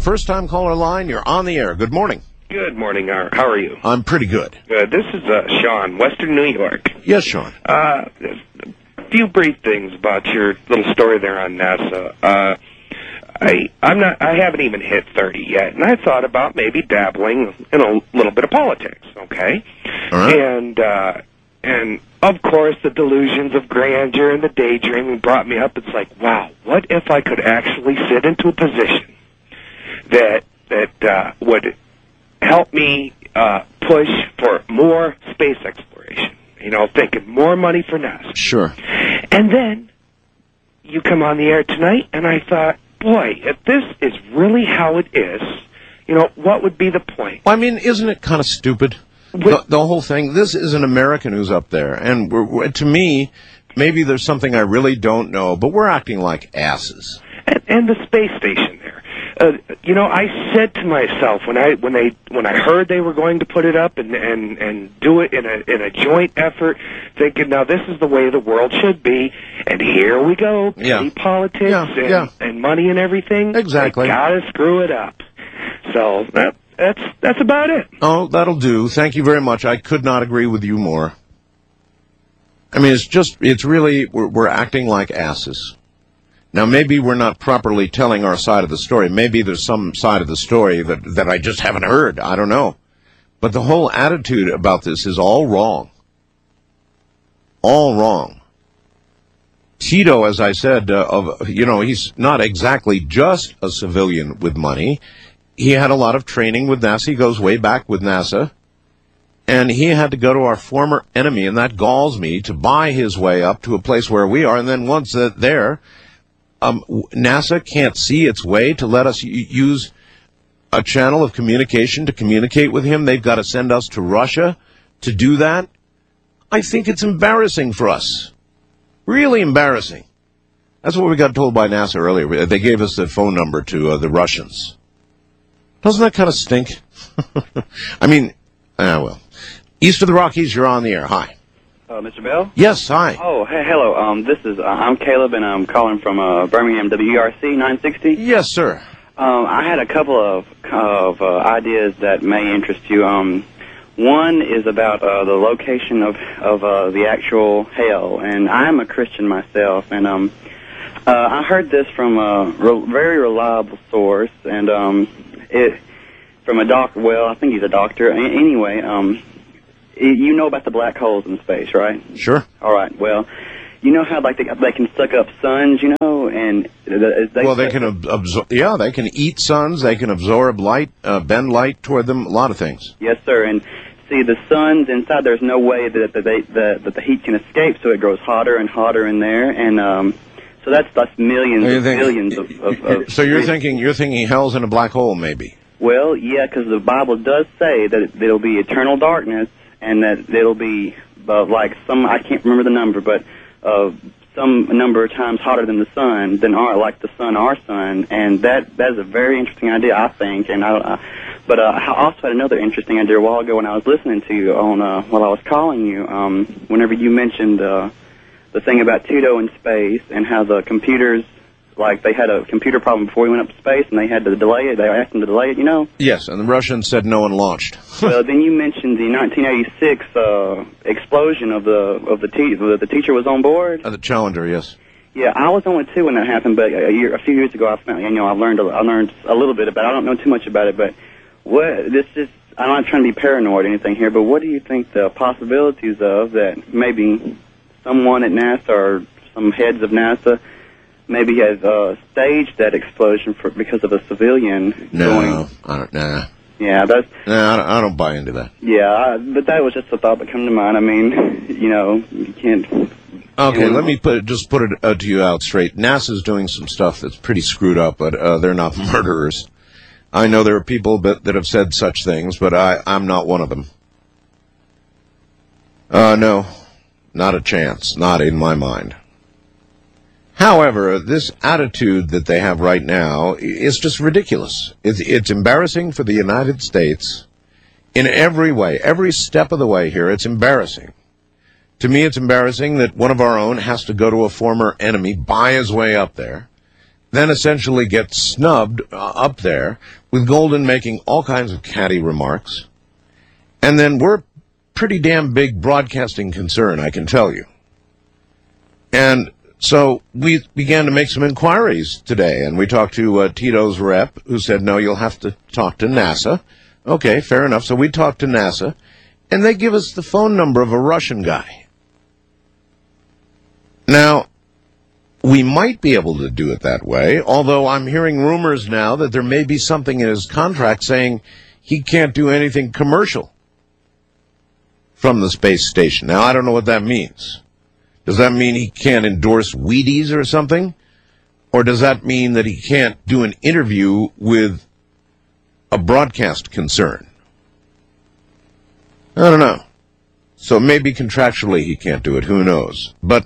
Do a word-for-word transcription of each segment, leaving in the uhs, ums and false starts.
first-time caller line. You're on the air. Good morning. Good morning. How are you? I'm pretty good. Good. This is uh, Sean, Western New York. Yes, Sean. Uh, a few brief things about your little story there on NASA. Uh, I I'm not. I haven't even hit thirty yet, and I thought about maybe dabbling in a little bit of politics. Okay. All right. And uh, and of course, the delusions of grandeur and the daydreaming brought me up. It's like, wow, what if I could actually sit into a position that that uh, would help me uh, push for more space exploration? You know, thinking more money for NASA. Sure. And then you come on the air tonight, and I thought, boy, if this is really how it is, you know, what would be the point? Well, I mean, isn't it kind of stupid? The, the whole thing, this is an American who's up there, and we're, we're, to me, maybe there's something I really don't know, but we're acting like asses. And, and the space station there. Uh, you know, I said to myself when I when they when I heard they were going to put it up and and and do it in a in a joint effort, thinking, now this is the way the world should be, and here we go, petty yeah. politics yeah, and, yeah. and money and everything. Exactly. They gotta screw it up. So that that's that's about it. Oh, that'll do. Thank you very much. I could not agree with you more. I mean, it's just it's really we're, we're acting like asses. Now, maybe we're not properly telling our side of the story. Maybe there's some side of the story that, that I just haven't heard. I don't know. But the whole attitude about this is all wrong. All wrong. Tito, as I said, uh, of, you know, he's not exactly just a civilian with money. He had a lot of training with NASA. He goes way back with NASA. And he had to go to our former enemy, and that galls me, to buy his way up to a place where we are. And then once uh, there... Um, NASA can't see its way to let us use a channel of communication to communicate with him. They've got to send us to Russia to do that. I think it's embarrassing for us. Really embarrassing. That's what we got told by NASA earlier. They gave us the phone number to uh, the Russians. Doesn't that kind of stink? I mean, ah, well. East of the Rockies, you're on the air. Hi. Uh, Mister Bell? Yes, hi. Oh, hey, hello. Um, this is uh, I'm Caleb, and I'm calling from uh, Birmingham W E R C nine sixty. Yes, sir. Um, I had a couple of of uh, ideas that may interest you. Um, one is about uh, the location of of uh, the actual hell, and I'm a Christian myself, and um, uh, I heard this from a re- very reliable source, and um, it from a doc. Well, I think he's a doctor. A- anyway, um. You know about the black holes in space, right? Sure. All right. Well, you know how like they, they can suck up suns, you know, and they well, they can ab- absorb. Yeah, they can eat suns. They can absorb light, uh, bend light toward them. A lot of things. Yes, sir. And see, the suns inside, there's no way that that they that, that the heat can escape, so it grows hotter and hotter in there, and um, so that's that's millions, of think, billions of, of, of. So you're thinking you're thinking hell's in a black hole, maybe? Well, yeah, because the Bible does say that it, there'll be eternal darkness. And that it'll be uh, like some, I can't remember the number, but uh, some number of times hotter than the sun, than our, like the sun, our sun. And that that is a very interesting idea, I think. And I, uh, But uh, I also had another interesting idea a while ago when I was listening to you on uh, while I was calling you. Um, whenever you mentioned uh, the thing about Tito in space and how the computers, like they had a computer problem before he went up to space, and they had to delay it. They asked him to delay it, you know? Yes, and the Russians said no and launched. Well, then you mentioned the nineteen eighty-six uh, explosion of the of the, te- the the teacher was on board. Uh, the Challenger, yes. Yeah, I was only two when that happened, but a year, a few years ago, I found, you know, I learned a, I learned a little bit about it. I don't know too much about it, but what this is. I'm not trying to be paranoid or anything here, but what do you think the possibilities of that maybe someone at NASA or some heads of NASA maybe has uh, staged that explosion for because of a civilian no, going? I don't, nah. Yeah, that's... No, I don't, I don't buy into that. Yeah, I, but that was just a thought that came to mind. I mean, you know, you can't... Okay, you know, let me put just put it uh, to you out straight. NASA's doing some stuff that's pretty screwed up, but uh, they're not murderers. I know there are people that, that have said such things, but I, I'm not one of them. Uh, no, not a chance, not in my mind. However, this attitude that they have right now is just ridiculous. It's, it's embarrassing for the United States in every way, every step of the way here. It's embarrassing. To me, it's embarrassing that one of our own has to go to a former enemy, buy his way up there, then essentially get snubbed uh, up there, with Golden making all kinds of catty remarks. And then we're a pretty damn big broadcasting concern, I can tell you. And so we began to make some inquiries today, and we talked to uh, Tito's rep, who said, no, you'll have to talk to NASA. Okay, fair enough. So we talked to NASA, and they give us the phone number of a Russian guy. Now, we might be able to do it that way, although I'm hearing rumors now that there may be something in his contract saying he can't do anything commercial from the space station. Now, I don't know what that means. Does that mean he can't endorse Wheaties or something? Or does that mean that he can't do an interview with a broadcast concern? I don't know. So maybe contractually he can't do it. Who knows? But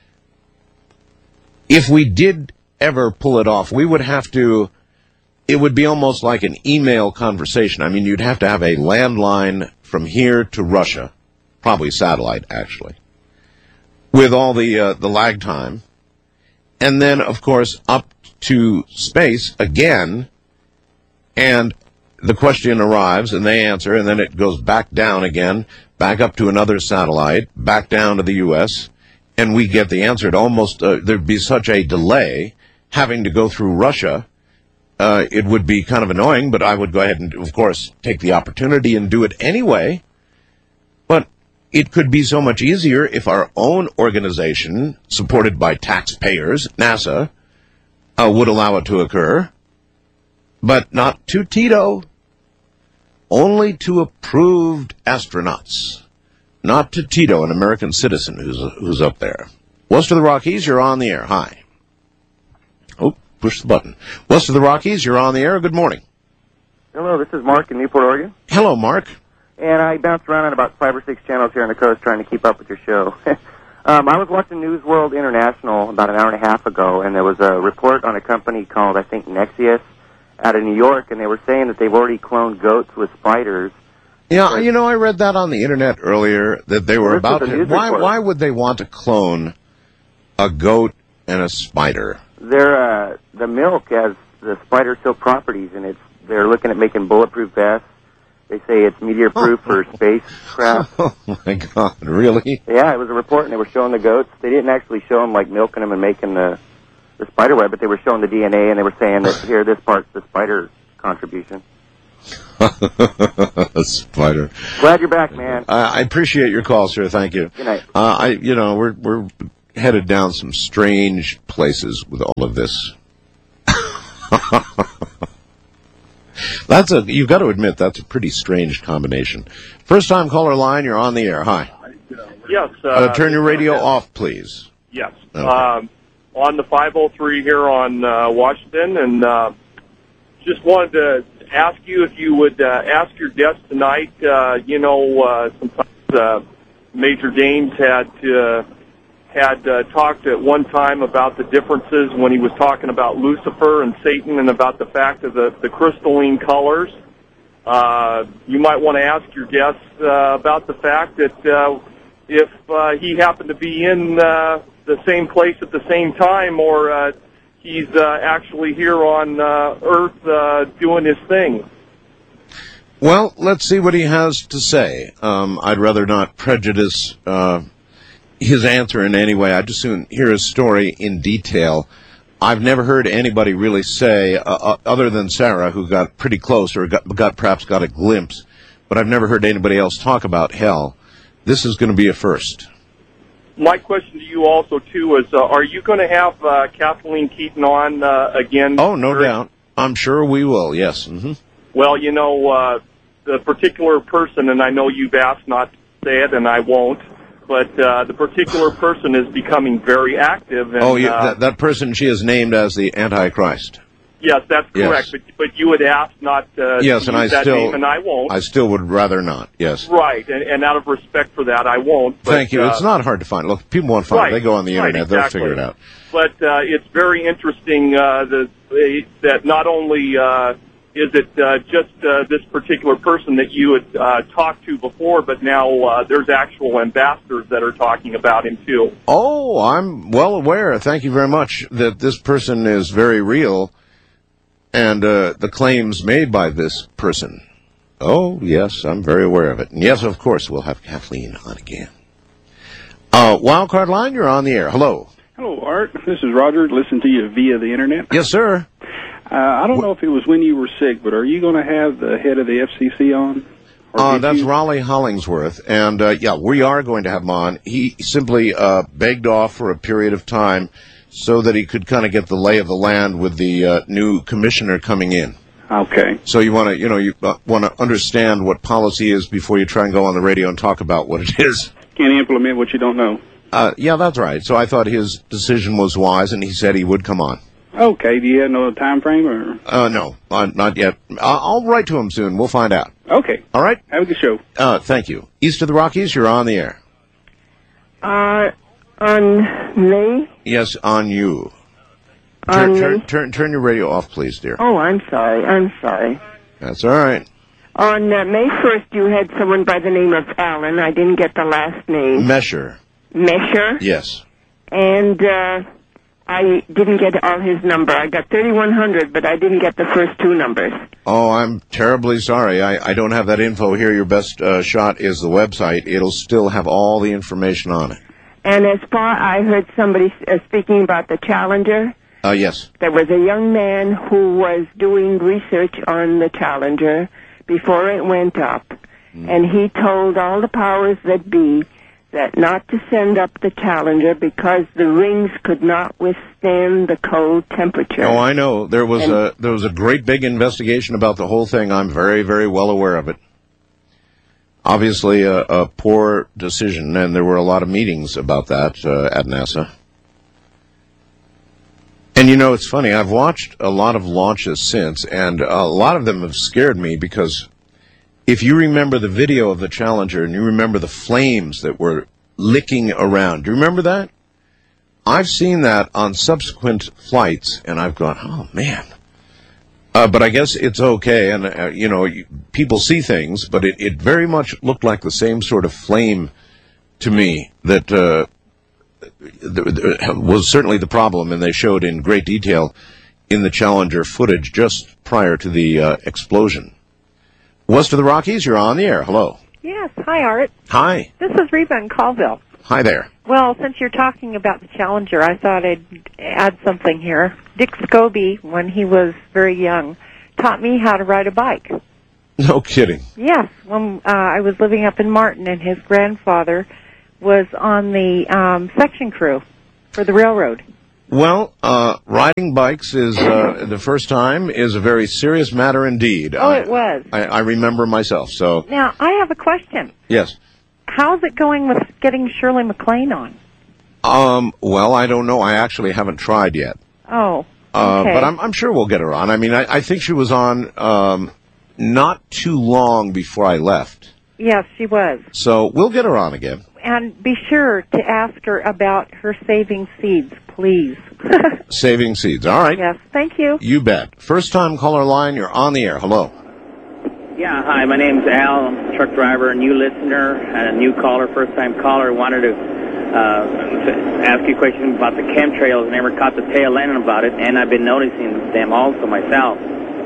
if we did ever pull it off, we would have to, it would be almost like an email conversation. I mean, you'd have to have a landline from here to Russia, probably satellite, actually, with all the uh, the lag time, and then, of course, up to space again, and the question arrives, and they answer, and then it goes back down again, back up to another satellite, back down to the U S, and we get the answer. It almost, uh, there'd be such a delay having to go through Russia, uh, it would be kind of annoying, but I would go ahead and, of course, take the opportunity and do it anyway. But it could be so much easier if our own organization, supported by taxpayers, NASA, uh, would allow it to occur. But not to Tito. Only to approved astronauts. Not to Tito, an American citizen who's who's up there. West of the Rockies, you're on the air. Hi. Oh, push the button. West of the Rockies, you're on the air. Good morning. Hello, this is Mark in Newport, Oregon. Hello, Mark. And I bounced around on about five or six channels here on the coast trying to keep up with your show. um, I was watching News World International about an hour and a half ago, and there was a report on a company called, I think, Nexius out of New York, and they were saying that they've already cloned goats with spiders. Yeah, you know, I read that on the Internet earlier, that they were This about was a to... news Why, report. why would they want to clone a goat and a spider? They're, uh, the milk has the spider silk properties, and it's they're looking at making bulletproof vests. They say it's meteor-proof for spacecraft. Oh, my God, really? Yeah, it was a report, and they were showing the goats. They didn't actually show them, like, milking them and making the, the spider web, but they were showing the D N A, and they were saying that, here, this part's the spider contribution. A spider. Glad you're back, man. I I appreciate your call, sir. Thank you. Good night. Uh, I, you know, we're we're headed down some strange places with all of this. That's a. You've got to admit that's a pretty strange combination. First time caller line. You're on the air. Hi. Yes. Uh, Uh, turn your radio off, please. Yes. Okay. Um, on the five oh three here on uh, Washington, and uh, just wanted to ask you if you would uh, ask your guest tonight. Uh, you know, uh, sometimes uh, Major Danes had uh, had uh, talked at one time about the differences when he was talking about Lucifer and Satan, and about the fact of the, the crystalline colors. Uh, you might want to ask your guest uh, about the fact that uh, if uh, he happened to be in uh, the same place at the same time, or uh, he's uh, actually here on uh, Earth uh, doing his thing. Well, let's see what he has to say. Um, I'd rather not prejudice uh, his answer in any way. I'd just soon hear his story in detail. I've never heard anybody really say, uh, uh, other than Sarah, who got pretty close, or got, got perhaps got a glimpse, but I've never heard anybody else talk about hell. This is going to be a first. My question to you also, too, is uh, are you going to have uh, Kathleen Keaton on uh, again? Oh, no during- doubt. I'm sure we will, yes. Mm-hmm. Well, you know, uh, the particular person, and I know you've asked not to say it, and I won't, but uh, the particular person is becoming very active. And, Oh, yeah, uh, that, that person she is named as the Antichrist. yes, that's correct. Yes. But but you had asked not uh, Yes, to and I use that still, name, and I won't. I still would rather not, yes. Right, and, and out of respect for that, I won't. But, Thank you. Uh, It's not hard to find. Look, people want to find right, it. They go on the right, Internet. exactly. They'll figure it out. But uh, it's very interesting uh, the, that not only uh, is it uh, just uh, this particular person that you had uh, talked to before, but now uh, there's actual ambassadors that are talking about him, too. Oh, I'm well aware, thank you very much, that this person is very real. and uh, the claims made by this person. Oh, yes, I'm very aware of it. And yes, of course, we'll have Kathleen on again. Uh, Wildcard Line, you're on the air. Hello. Hello, Art. This is Roger. Listen to you via the Internet. Yes, sir. Uh, I don't know if it was when you were sick, but are you going to have the head of the F C C on? Uh, that's you? Raleigh Hollingsworth, and uh, yeah, we are going to have him on. He simply uh, begged off for a period of time so that he could kind of get the lay of the land with the uh, new commissioner coming in. Okay. So you want to, you know, you uh, want to understand what policy is before you try and go on the radio and talk about what it is. Can't implement what you don't know. Uh, yeah, that's right. So I thought his decision was wise, and he said he would come on. Okay. Do you have no time frame or? Uh, no, uh, not yet. I'll, I'll write to him soon. We'll find out. Okay. All right. Have a good show. Uh, thank you. East of the Rockies, you're on the air. Uh, on me? Yes, on you. On turn, me? turn, turn, turn your radio off, please, dear. Oh, I'm sorry. I'm sorry. That's all right. On uh, May first, you had someone by the name of Allen. I didn't get the last name. Mesher. Mesher? Yes. And uh, I didn't get all his number. I got thirty-one hundred, but I didn't get the first two numbers. Oh, I'm terribly sorry. I, I don't have that info here. Your best uh, shot is the website. It'll still have all the information on it. And as far I heard somebody uh, speaking about the Challenger. Uh, yes. There was a young man who was doing research on the Challenger before it went up, mm. and he told all the powers that be that not to send up the Challenger because the rings could not withstand the cold temperature. Oh, I know. There was and, a there was a great big investigation about the whole thing. I'm very, very well aware of it. Obviously, a, a poor decision, and there were a lot of meetings about that uh, at NASA. And, you know, it's funny, I've watched a lot of launches since, and a lot of them have scared me because if you remember the video of the Challenger and you remember the flames that were licking around, do you remember that? I've seen that on subsequent flights, and I've gone, oh, man. Uh, but I guess it's okay, and, uh, you know, people see things, but it, it very much looked like the same sort of flame to me that uh, was certainly the problem, and they showed in great detail in the Challenger footage just prior to the uh, explosion. West of the Rockies, you're on the air. Hello. Yes. Hi, Art. Hi. This is Reba in Colville. Hi there. Well, since you're talking about the Challenger, I thought I'd add something here. Dick Scobie, when he was very young, taught me how to ride a bike. No kidding. Yes. When uh, I was living up in Martin, and his grandfather was on the um, section crew for the railroad. Well, uh, riding bikes is, uh, the first time, is a very serious matter indeed. Oh, I, it was. I, I remember myself, so. Now, I have a question. Yes. How's it going with getting Shirley MacLaine on? Um, well, I don't know. I actually haven't tried yet. Oh, okay. Uh, but I'm, I'm sure we'll get her on. I mean, I, I think she was on, um, not too long before I left. Yes, she was. So we'll get her on again. And be sure to ask her about her saving seeds, please. Saving seeds. All right. Yes, thank you. You bet. First time caller line, you're on the air. Hello. Yeah, hi, my name's Al. I'm a truck driver, a new listener, and a new caller, first-time caller. Wanted to, uh, to ask you a question about the chemtrails. Never caught the tail end about it, and I've been noticing them also myself.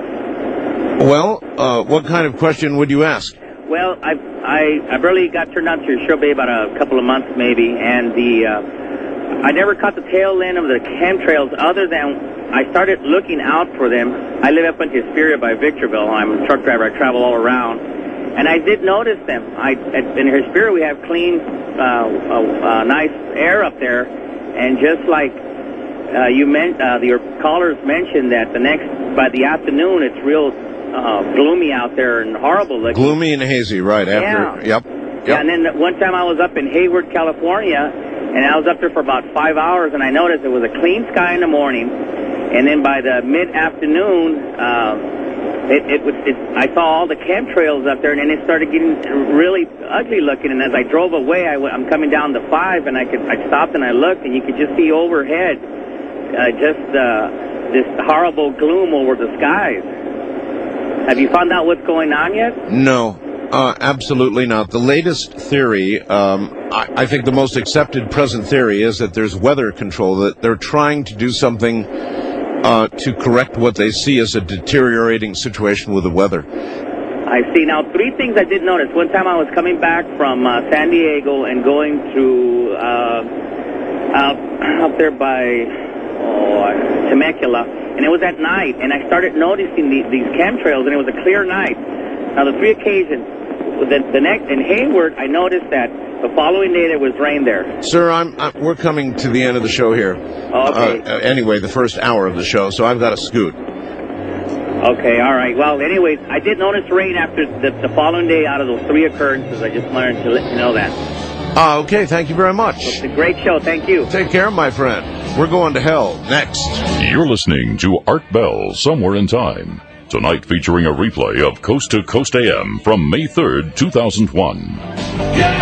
Well, uh, what kind of question would you ask? Well, I I I barely got turned on to your show, maybe about a couple of months, maybe, and the uh, I never caught the tail end of the chemtrails. Other than I started looking out for them. I live up in Hesperia by Victorville. I'm a truck driver. I travel all around, and I did notice them. I at, in Hesperia we have clean, uh, uh, uh, nice air up there, and just like uh, you meant, uh, your callers mentioned that the next by the afternoon it's real. Uh, gloomy out there and horrible looking. Gloomy and hazy, right after. Yeah. Yep. Yep. Yeah, and then one time I was up in Hayward, California, and I was up there for about five hours, and I noticed it was a clean sky in the morning, and then by the mid-afternoon, uh, it, it was. It, I saw all the chemtrails up there, and then it started getting really ugly looking. And as I drove away, I w- I'm coming down the five, and I could I stopped and I looked, and you could just see overhead, uh, just uh, this horrible gloom over the skies. Have you found out what's going on yet? No, uh, absolutely not. The latest theory, um, I, I think the most accepted present theory is that there's weather control, that they're trying to do something uh, to correct what they see as a deteriorating situation with the weather? I see. Now, three things I did notice. One time I was coming back from uh, San Diego and going through uh, out, out there by oh, Temecula, and it was at night, and I started noticing the, these chemtrails, and it was a clear night. Now, the three occasions, the, the next, in Hayward, I noticed that the following day there was rain there. Sir, I'm, I'm we're coming to the end of the show here. Okay. Uh, anyway, the first hour of the show, so I've got to scoot. Okay, all right. Well, anyways, I did notice rain after the, the following day out of those three occurrences. I just wanted to let you know that. Uh, okay, thank you very much. It's a great show. Thank you. Take care, my friend. We're going to hell next. You're listening to Art Bell, Somewhere in Time. Tonight featuring a replay of Coast to Coast A M from May third, two thousand one.